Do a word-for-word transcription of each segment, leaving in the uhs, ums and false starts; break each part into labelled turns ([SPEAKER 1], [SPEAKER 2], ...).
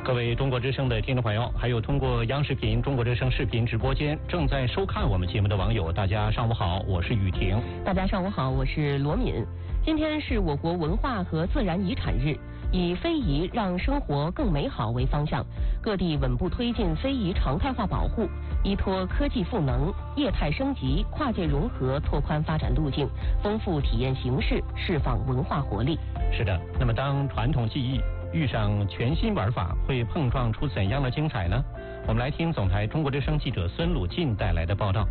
[SPEAKER 1] 各位中国之声的听众朋友，还有通过央视频中国之声视频直播间正在收看我们节目的网友，大家上午好，我是雨婷。
[SPEAKER 2] 大家上午好，我是罗敏。今天是我国文化和自然遗产日，以非遗让生活更美好为方向，各地稳步推进非遗常态化保护，依托科技赋能、业态升级、跨界融合，拓宽发展路径，丰富体验形式，释放文化活力。
[SPEAKER 1] 是的，那么当传统技艺遇上全新玩法，会碰撞出怎样的精彩呢？我们来听总台中国之声记者孙鲁进带来的报道。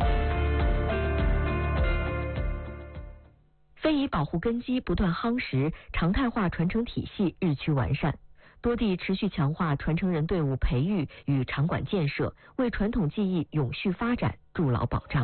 [SPEAKER 3] 非遗保护根基不断夯实，常态化传承体系日趋完善，多地持续强化传承人队伍培育与场馆建设，为传统技艺永续发展筑牢保障。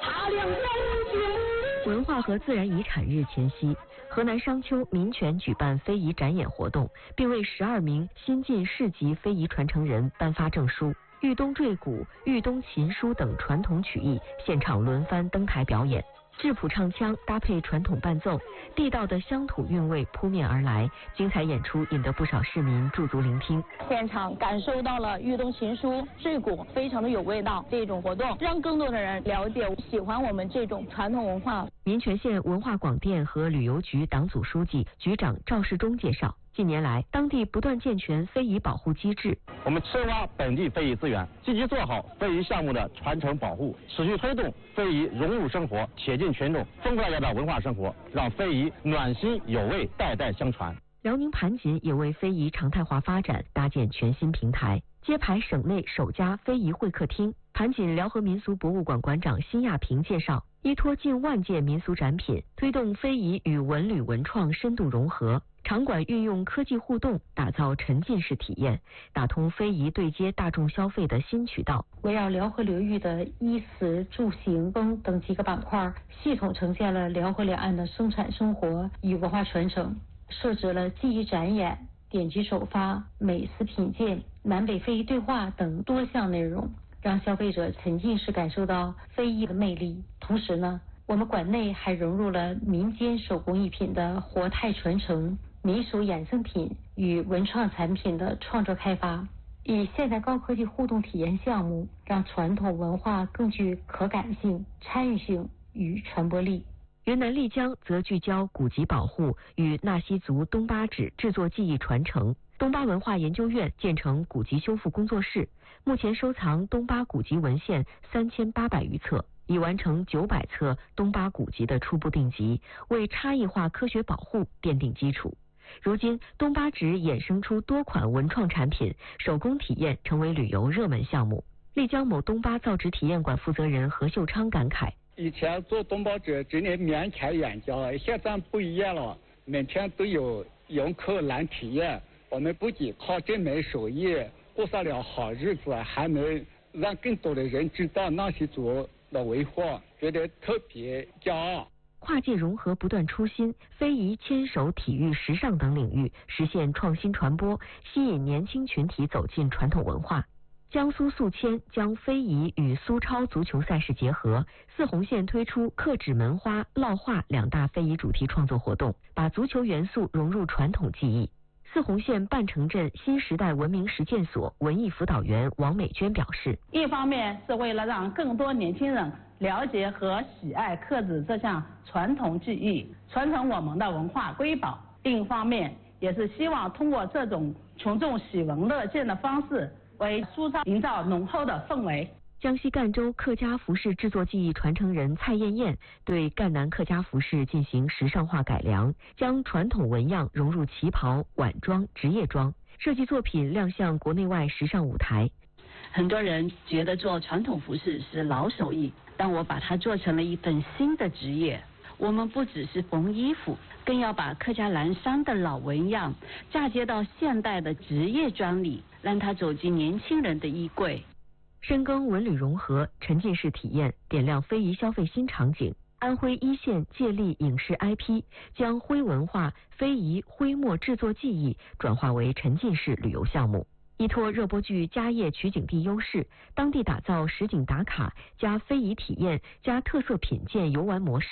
[SPEAKER 3] 文化和自然遗产日前夕，河南商丘民权举办非遗展演活动，并为十二名新晋市级非遗传承人颁发证书。豫东坠鼓、豫东琴书等传统曲艺现场轮番登台表演，质朴唱腔搭配传统伴奏，地道的乡土韵味扑面而来，精彩演出引得不少市民驻足聆听。
[SPEAKER 4] 现场感受到了豫东琴书、坠鼓，非常的有味道。这种活动让更多的人了解、喜欢我们这种传统文化。
[SPEAKER 3] 民权县文化广电和旅游局党组书记、局长赵世忠介绍，近年来，当地不断健全非遗保护机制。
[SPEAKER 5] 我们深挖本地非遗资源，积极做好非遗项目的传承保护，持续推动非遗融入生活，贴近群众，丰富大家的文化生活，让非遗暖心有味，代代相传。
[SPEAKER 3] 辽宁盘锦也为非遗常态化发展搭建全新平台，揭牌省内首家非遗会客厅。盘锦辽河民俗博物馆馆长辛亚平介绍，依托近万件民俗展品，推动非遗与文旅文创深度融合。场馆运用科技互动，打造沉浸式体验，打通非遗对接大众消费的新渠道。
[SPEAKER 6] 围绕辽河流域的衣食住行风等几个板块，系统呈现了辽河两岸的生产生活与文化传承，设置了技艺展演、典籍首发、美食品鉴、南北非遗对话等多项内容，让消费者沉浸式感受到非遗的魅力。同时呢，我们馆内还融入了民间手工艺品的活态传承、民俗衍生品与文创产品的创作开发，以现代高科技互动体验项目，让传统文化更具可感性、参与性与传播力。
[SPEAKER 3] 云南丽江则聚焦古籍保护与纳西族东巴纸制作技艺传承。东巴文化研究院建成古籍修复工作室，目前收藏东巴古籍文献三千八百余册，已完成九百册东巴古籍的初步定级，为差异化科学保护奠定基础。如今，东巴纸衍生出多款文创产品，手工体验成为旅游热门项目。丽江某东巴造纸体验馆负责人何秀昌感慨：
[SPEAKER 7] 以前做东巴纸只能面看眼教，现在不一样了，每天都有游客来体验。我们不仅靠这门手艺过上了好日子，还能让更多的人知道纳西族的文化，觉得特别骄傲。
[SPEAKER 3] 跨界融合不断出新，非遗、牵手、体育、时尚等领域实现创新传播，吸引年轻群体走进传统文化。江苏宿迁将非遗与苏超足球赛事结合，泗洪县推出刻纸门花、烙画两大非遗主题创作活动，把足球元素融入传统技艺。泗洪县半城镇新时代文明实践所文艺辅导员王美娟表示，
[SPEAKER 8] 一方面是为了让更多年轻人了解和喜爱刻纸这项传统技艺，传承我们的文化瑰宝；另一方面也是希望通过这种群众喜闻乐见的方式，为苏超营造浓厚的氛围。
[SPEAKER 3] 江西赣州客家服饰制作技艺传承人蔡艳艳对赣南客家服饰进行时尚化改良，将传统纹样融入旗袍、晚装、职业装，设计作品亮相国内外时尚舞台。
[SPEAKER 9] 很多人觉得做传统服饰是老手艺，但我把它做成了一份新的职业。我们不只是缝衣服，更要把客家蓝衫的老纹样嫁接到现代的职业装里，让它走进年轻人的衣柜。
[SPEAKER 3] 深耕文旅融合，沉浸式体验，点亮非遗消费新场景。安徽一线借力影视 I P， 将徽文化、非遗、徽墨制作技艺转化为沉浸式旅游项目。依托热播剧家业取景地优势，当地打造实景打卡加非遗体验加特色品鉴游玩模式，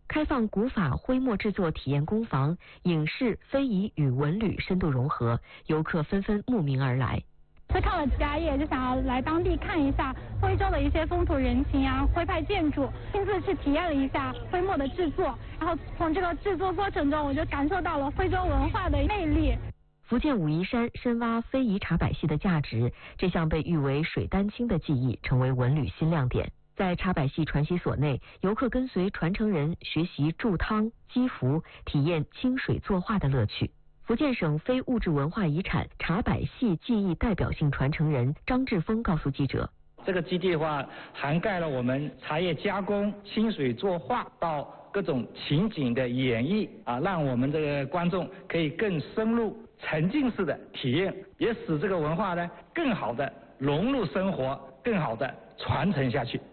[SPEAKER 3] 开放古法徽墨制作体验工坊，影视、非遗与文旅深度融合，游客纷纷慕名而来。
[SPEAKER 10] 是看了家业，就想要来当地看一下徽州的一些风土人情啊，徽派建筑，亲自去体验了一下徽墨的制作，然后从这个制作过程中，我就感受到了徽州文化的魅力。
[SPEAKER 3] 福建武夷山深挖非遗茶百戏的价值，这项被誉为水丹青的技艺成为文旅新亮点。在茶百戏传习所内，游客跟随传承人学习铸汤、积福，体验清水作画的乐趣。福建省非物质文化遗产茶百戏技艺代表性传承人张志峰告诉记者，
[SPEAKER 11] 这个基地的话，涵盖了我们茶叶加工、清水作画到各种情景的演绎啊，让我们这个观众可以更深入、沉浸式的体验，也使这个文化呢更好的融入生活，更好的传承下去。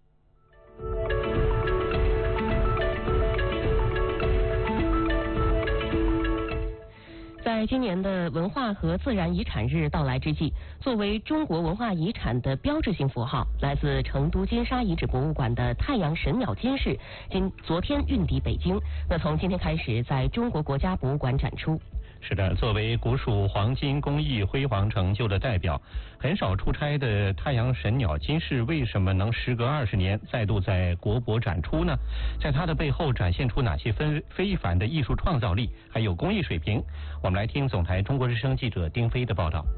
[SPEAKER 2] 在今年的文化和自然遗产日到来之际，作为中国文化遗产的标志性符号，来自成都金沙遗址博物馆的太阳神鸟金饰，今昨天运抵北京，那从今天开始在中国国家博物馆展出。
[SPEAKER 1] 是的，作为古蜀黄金工艺辉煌成就的代表，很少出差的太阳神鸟金饰为什么能时隔二十年再度在国博展出呢？在它的背后展现出哪些非非凡的艺术创造力，还有工艺水平？我们来听总台中国之声记者丁飞的报道。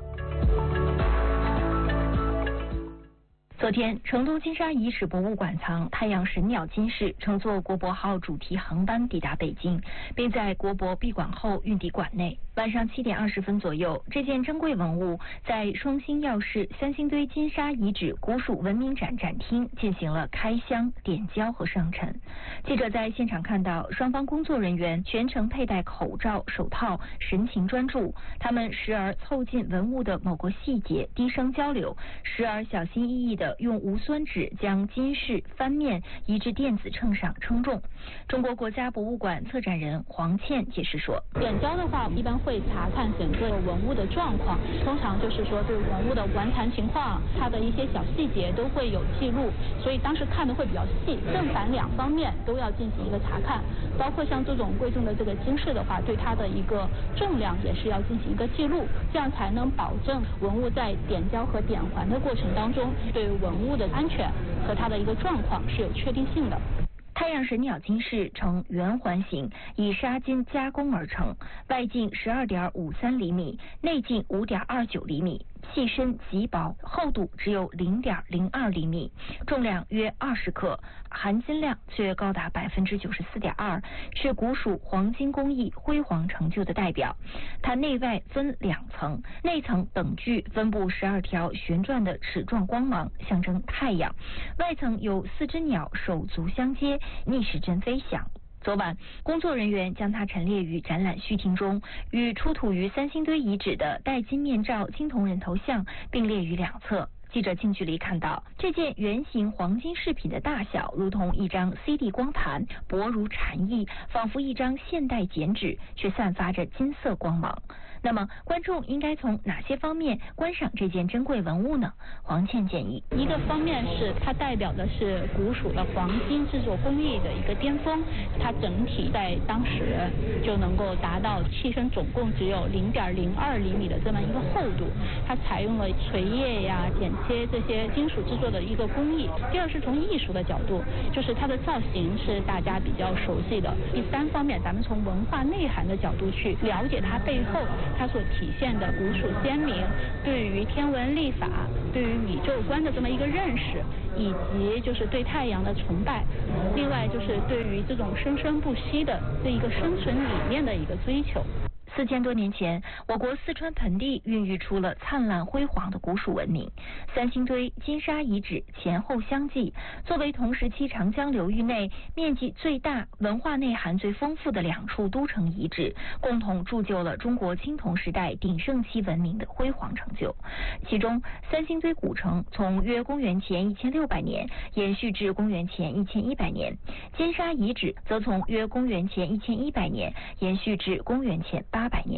[SPEAKER 12] 昨天，成都金沙遗址博物馆藏太阳神鸟金饰乘坐国博号主题航班抵达北京，并在国博闭馆后运抵馆内。晚上七点二十分左右，这件珍贵文物在双星药市三星堆金沙遗址古蜀文明展展厅进行了开箱、点胶和上陈。记者在现场看到，双方工作人员全程佩戴口罩、手套，神情专注。他们时而凑近文物的某个细节低声交流，时而小心翼翼地用无酸纸将金饰翻面移至电子秤上称重。中国国家博物馆策展人黄倩解释说，
[SPEAKER 4] 点胶的话，一般会查看整个文物的状况，通常就是说对文物的完残情况，它的一些小细节都会有记录，所以当时看的会比较细，正反两方面都要进行一个查看，包括像这种贵重的这个金饰的话，对它的一个重量也是要进行一个记录，这样才能保证文物在点胶和点环的过程当中，对文物的安全和它的一个状况是有确定性的。
[SPEAKER 12] 太阳神鸟金饰呈圆环形，以纱金加工而成，外径十二点五三厘米，内径五点二九厘米，器身极薄，厚度只有零点零二厘米，重量约二十克，含金量却高达百分之九十四点二，是古蜀黄金工艺辉煌成就的代表。它内外分两层，内层等距分布十二条旋转的齿状光芒，象征太阳；外层有四只鸟手足相接，逆时针飞翔。昨晚，工作人员将它陈列于展览序厅中，与出土于三星堆遗址的戴金面罩青铜人头像并列于两侧。记者近距离看到，这件圆形黄金饰品的大小如同一张 C D 光盘，薄如蝉翼，仿佛一张现代剪纸，却散发着金色光芒。那么，观众应该从哪些方面观赏这件珍贵文物呢？黄倩建议，
[SPEAKER 4] 一个方面是它代表的是古蜀的黄金制作工艺的一个巅峰，它整体在当时就能够达到器身总共只有零点零二厘米的这么一个厚度，它采用了锤叶呀、剪切这些金属制作的一个工艺。第二是从艺术的角度，就是它的造型是大家比较熟悉的。第三方面，咱们从文化内涵的角度去了解它背后它所体现的古蜀先民对于天文历法、对于宇宙观的这么一个认识，以及就是对太阳的崇拜，另外就是对于这种生生不息的这一个生存理念的一个追求。
[SPEAKER 12] 四千多年前，我国四川盆地孕育出了灿烂辉煌的古蜀文明。三星堆、金沙遗址前后相继，作为同时期长江流域内面积最大、文化内涵最丰富的两处都城遗址，共同铸就了中国青铜时代鼎盛期文明的辉煌成就。其中，三星堆古城从约公元前一千六百年延续至公元前一千一百年，金沙遗址则从约公元前一千一百年延续至公元前八百年。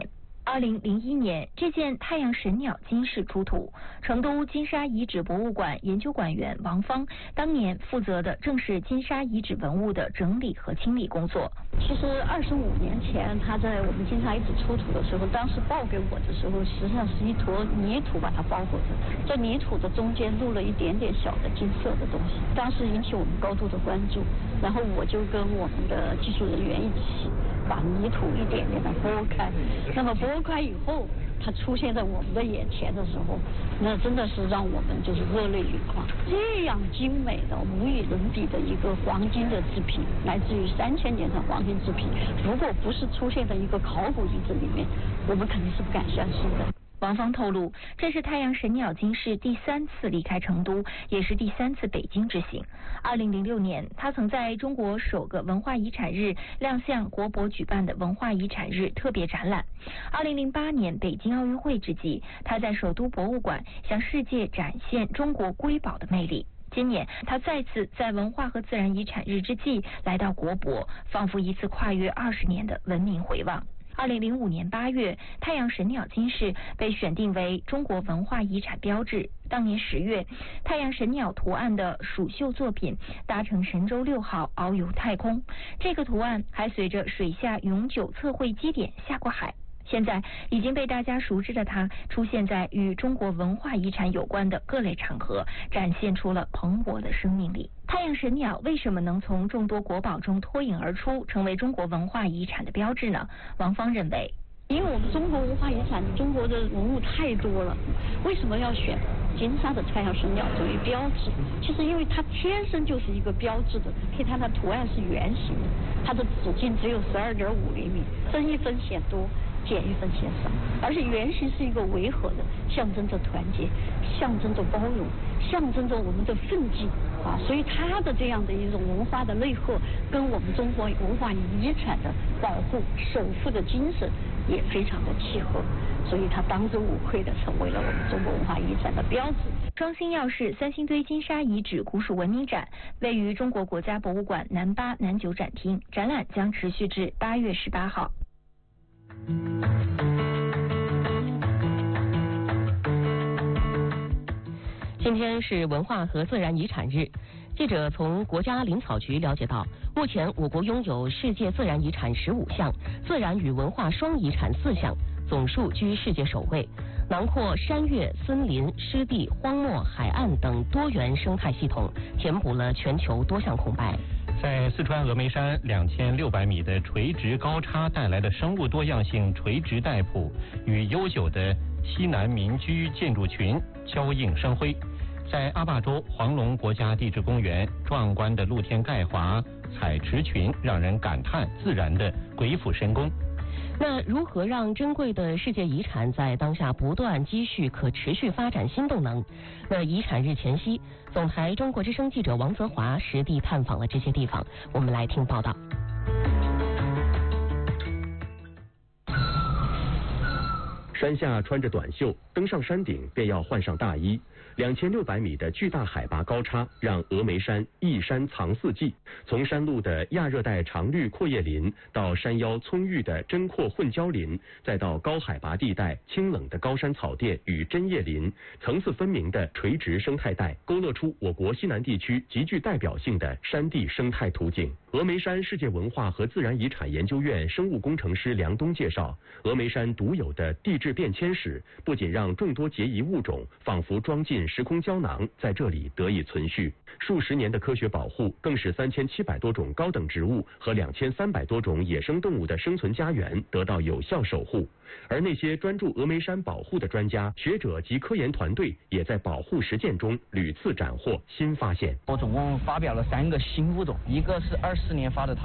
[SPEAKER 12] 二零零一年，这件太阳神鸟金饰出土，成都金沙遗址博物馆研究馆员王芳当年负责的正是金沙遗址文物的整理和清理工作。
[SPEAKER 13] 其实二十五年前，他在我们金沙遗址出土的时候，当时报给我的时候，实际上是一坨泥土把它包裹着，在泥土的中间露了一点点小的金色的东西，当时引起我们高度的关注。然后我就跟我们的技术人员一起把泥土一点点的拨开，那么拨开以后，它出现在我们的眼前的时候，那真的是让我们就是热泪盈眶。这样精美的无与伦比的一个黄金的制品，来自于三千年的黄金制品，如果不是出现在一个考古遗址里面，我们肯定是不敢相信的。
[SPEAKER 12] 王芳透露，这是太阳神鸟金饰第三次离开成都，也是第三次北京之行。二零零六年，他曾在中国首个文化遗产日亮相国博举办的文化遗产日特别展览。二零零八年北京奥运会之际，他在首都博物馆向世界展现中国瑰宝的魅力。今年，他再次在文化和自然遗产日之际来到国博，仿佛一次跨越二十年的文明回望。二零零五年八月，太阳神鸟金饰被选定为中国文化遗产标志。当年十月，太阳神鸟图案的蜀绣作品搭乘神舟六号遨游太空，这个图案还随着水下永久测绘基点下过海。现在已经被大家熟知的它，出现在与中国文化遗产有关的各类场合，展现出了蓬勃的生命力。太阳神鸟为什么能从众多国宝中脱颖而出，成为中国文化遗产的标志呢？王芳认为，
[SPEAKER 13] 因为我们中国文化遗产，中国的文物太多了，为什么要选金沙的太阳神鸟作为标志？其实因为它天生就是一个标志的，可以看它图案是圆形的，它的直径只有十二点五厘米，增一分显多，减一分显少，而且圆形是一个维和的，象征着团结，象征着包容，象征着我们的奋进啊，所以它的这样的一种文化的内核，跟我们中国文化遗产的保护守护的精神也非常的契合，所以它当之无愧的成为了我们中国文化遗产的标志。
[SPEAKER 12] 双星耀市三星堆金沙遗址古蜀文明展位于中国国家博物馆南八南九展厅，展览将持续至八月十八号。
[SPEAKER 2] 今天是文化和自然遗产日，记者从国家林草局了解到，目前我国拥有世界自然遗产十五项，自然与文化双遗产四项，总数居世界首位，囊括山岳、森林、湿地、荒漠、海岸等多元生态系统，填补了全球多项空白。
[SPEAKER 1] 在四川峨眉山两千六百米的垂直高差带来的生物多样性垂直带谱，与悠久的西南民居建筑群交映生辉。在阿坝州黄龙国家地质公园，壮观的露天盖华采池群让人感叹自然的鬼斧神工。
[SPEAKER 2] 那如何让珍贵的世界遗产在当下不断积蓄可持续发展新动能？那遗产日前夕，总台中国之声记者王泽华实地探访了这些地方，我们来听报道。
[SPEAKER 14] 山下穿着短袖，登上山顶便要换上大衣。两千六百米的巨大海拔高差，让峨眉山一山藏四季。从山路的亚热带常绿阔叶林，到山腰葱郁的针阔混交林，再到高海拔地带清冷的高山草甸与针叶林，层次分明的垂直生态带，勾勒出我国西南地区极具代表性的山地生态图景。峨眉山世界文化和自然遗产研究院生物工程师梁东介绍，峨眉山独有的地质变迁史，不仅让众多孑遗物种仿佛装进时空胶囊，在这里得以存续。数十年的科学保护，更使三千七百多种高等植物和两千三百多种野生动物的生存家园得到有效守护。而那些专注峨眉山保护的专家、学者及科研团队，也在保护实践中屡次斩获新发现。
[SPEAKER 15] 我总共发表了三个新物种，一个是二四年发的